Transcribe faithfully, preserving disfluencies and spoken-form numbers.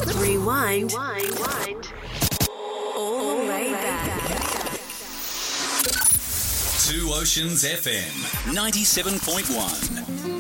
Rewind. Rewind. All the way back. Two Oceans F M, ninety-seven point one.